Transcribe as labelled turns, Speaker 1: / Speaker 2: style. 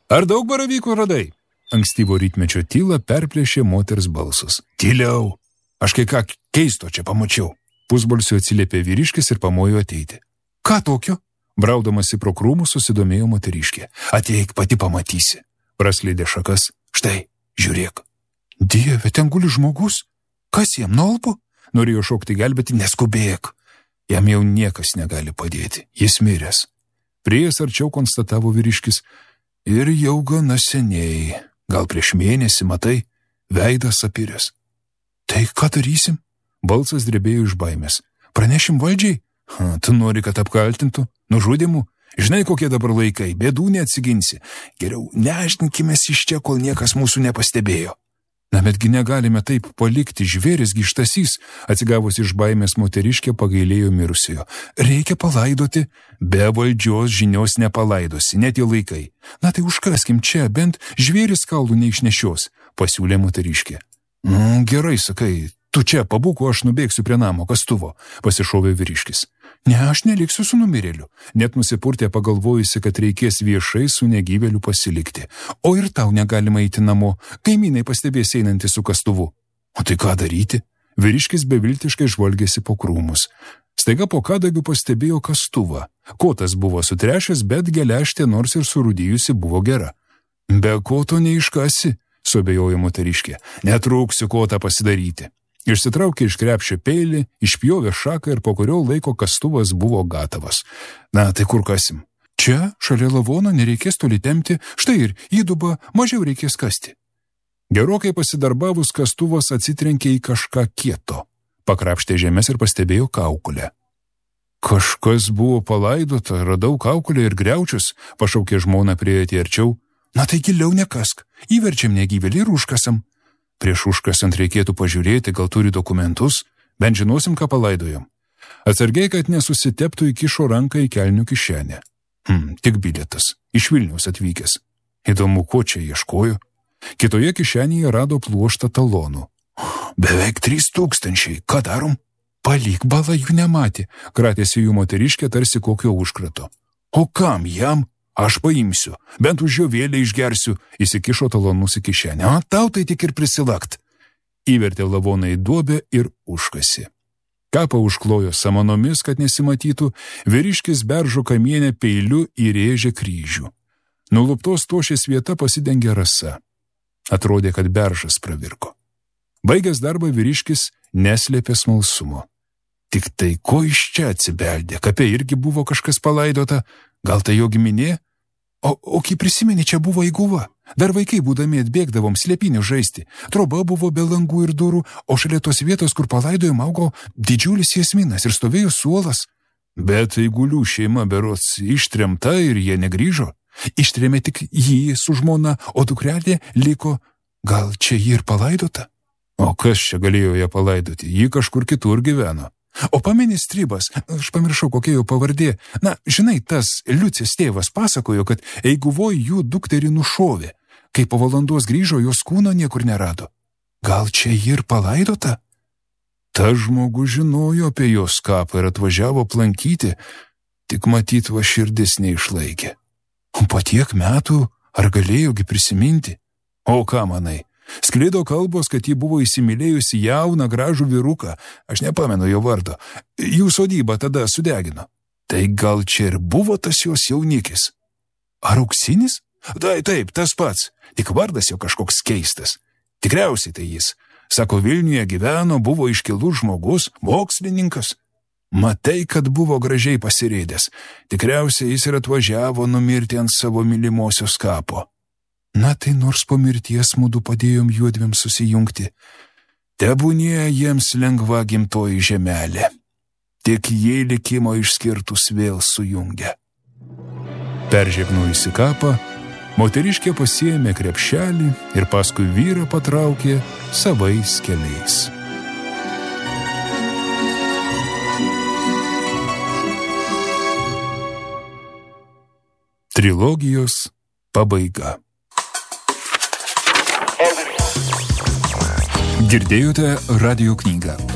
Speaker 1: Ar daug baravykų radai? Ankstyvo rytmečio tylą perplėšė moters balsas. Tyliau, aš kai ką keisto čia pamačiau. Pusbalsiu atsiliepė vyriškis ir pamojo ateiti. Ką tokio? Braudamasi pro krūmus susidomėjo moteriškė. Ateik, pati pamatysi. Praslydė šakas. Štai, žiūrėk. Dieve, ten guli žmogus. Kas jam nolpo? Norėjo šokti gelbėti, neskubėk. Jam jau niekas negali padėti. Jis miręs. Prieėjęs arčiau konstatavo vyriškis. Ir jau gana seniai. Gal prieš mėnesį, matai, veidas apiręs. Tai ką darysim? Balsas drebėjo iš baimės. Pranešim valdžiai? Tu nori, kad apkaltintų? Nužudimu? Žinai, kokie dabar laikai, bėdų neatsiginsi. Geriau neaiškinkimės iš čia, kol niekas mūsų nepastebėjo. Na, betgi negalime taip palikti, žvėris gištasys, atsigavusi iš baimės moteriškė pagailėjo mirusiojo. Reikia palaidoti, be valdžios žinios nepalaidosi, net į laikai. Na tai užkaskim čia, bent žvėris kaulų neišnešios, pasiūlė moteriškė. Gerai, sakai, tu čia pabūk, o aš nubėgsiu prie namo kastuvo, pasišovė vyriškis. Ne, aš neliksiu su numirėliu, net nusipurtė pagalvojusi, kad reikės viešai su negyvėliu pasilikti. O ir tau negalima eiti namo, kaimynai pastebės einantį su kastuvu. O tai ką daryti? Vyriškis beviltiškai žvalgėsi po krūmus. Staiga po kadagiu pastebėjo kastuvą. Kotas buvo sutrešęs, bet geležtė nors ir surūdijusi buvo gera. Be koto neiškasi, suabejojo moteriškė. Netrūksiu kotą pasidaryti. Išsitraukė iš krepšio peilį, išpjovė šaką ir po kurio laiko kastuvas buvo gatavas. Na, tai kur kasim? Čia, šalia lavono, nereikės toli tempti, štai ir įdubą mažiau reikės kasti. Gerokai pasidarbavus kastuvas atsitrenkė į kažką kieto. Pakrapštė žemės ir pastebėjo kaukulę. Kažkas buvo palaidota, radau kaukulę ir griaučius, pašaukė žmona prieiti arčiau. Na tai giliau nekask, įverčiam negyvėlį ir užkasam. Prieš užkasant reikėtų pažiūrėti, gal turi dokumentus, bent žinosim, ką palaidojom. Atsargiai, kad nesusiteptų, įkišo ranką į kelnių kišenę. Tik bilietas, iš Vilniaus atvykęs. Įdomu, ko čia ieškojo. Kitoje kišenėje rado pluoštą talonų. Beveik 3000, ką darom? Palik, bala jų nematė, kratėsi jų moteriškė tarsi kokio užkrato. O kam jam? Aš paimsiu, bent už jo vėlę išgersiu, įsikišo talonus į kišenę. O tau tai tik ir prisilakt. Įvertė lavoną į duobę ir užkasi. Kapą užklojo samanomis, kad nesimatytų, vyriškis beržo kamienę peiliu įrėžė kryžių. Nuluptos tošės vieta pasidengė rasa. Atrodė, kad beržas pravirko. Baigęs darbą vyriškis neslėpė smalsumo. Tik tai ko iš čia atsibeldė, kape irgi buvo kažkas palaidota, gal tai jo giminė? O kai prisimeni, čia buvo įguva. Dar vaikai būdami atbėgdavom slėpinių žaisti. Troba buvo be langų ir durų, o šalia tos vietos, kur palaidojom, augo didžiulis jasminas ir stovėjo suolas. Bet Eigulių šeima berods ištremta ir jie negrįžo. Ištrėmė tik jį su žmona, o dukrelė liko. Gal čia jį ir palaidota? O kas čia galėjo ją palaidoti? Ji kažkur kitur gyveno. O pameni Stribas, aš pamiršau, kokia jo pavardė. Na, žinai, tas Liucės tėvas pasakojo, kad Eiguvoj jų dukterį nušovė. Kai po valandos grįžo, jos kūno niekur nerado. Gal čia ji ir palaidota? Tas žmogus žinojo apie jos kapą ir atvažiavo aplankyti, tik matyt va širdis neišlaikė. Po tiek metų ar galėjogi prisiminti? O ką manai? Sklido kalbos, kad ji buvo įsimylėjusi jauną gražų vyruką, aš nepamenu jo vardo, jų sodybą tada sudegino. Tai gal čia ir buvo tas jos jaunikis? Ar auksinis? Taip, tas pats, tik vardas jo kažkoks keistas. Tikriausiai tai jis. Sako, Vilniuje gyveno, buvo iškilus žmogus, mokslininkas. Matai, kad buvo gražiai pasirėdęs. Tikriausiai jis ir atvažiavo numirti ant savo mylimosios kapo. Na tai nors po mirties mudu padėjom juodviem susijungti. Tebūnie jiems lengva gimtoji žemelė. Tik jie likimo išskirtus vėl sujungia. Peržegnojusi kapą, moteriškė pasiėmė krepšelį ir paskui vyrą patraukė savais keliais. Trilogijos pabaiga. Girdėjote radijo knygą.